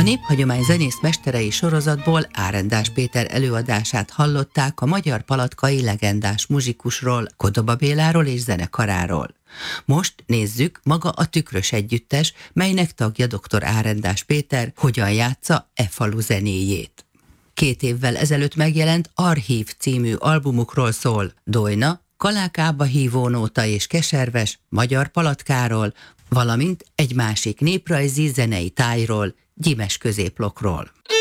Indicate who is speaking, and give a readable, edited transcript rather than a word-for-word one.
Speaker 1: Néphagyomány zenész mesterei sorozatból Árendás Péter előadását hallották a magyar palatkai legendás muzsikusról, Kodoba Béláról és zenekaráról. Most nézzük maga a Tükrös együttes, melynek tagja dr. Árendás Péter hogyan játsza e falu zenéjét. 2 évvel ezelőtt megjelent Archív című albumukról szól Dojna, Kalákába hívónóta és Keserves, magyar palatkáról, valamint egy másik néprajzi zenei tájról, Gyimes középlokkról.